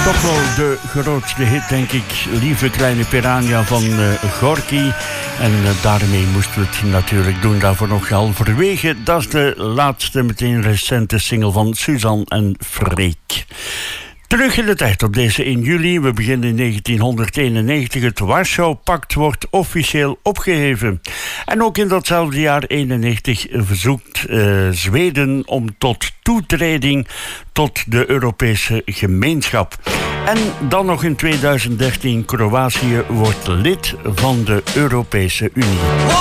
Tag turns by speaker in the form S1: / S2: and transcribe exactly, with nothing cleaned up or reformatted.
S1: Toch wel de grootste hit, denk ik. Lieve kleine piranha van uh, Gorky. En uh, daarmee moesten we het natuurlijk doen. Daarvoor nog halverwege. Dat is de laatste, meteen recente single van Suzanne en Freek. Terug in de tijd op deze één juli. We beginnen in negentienhonderdeenennegentig. Het Warschau-pact wordt officieel opgeheven. En ook in datzelfde jaar eenennegentig verzoekt uh, Zweden om tot toetreding tot de Europese gemeenschap. En dan nog in tweeduizend dertien, Kroatië wordt lid van de Europese Unie.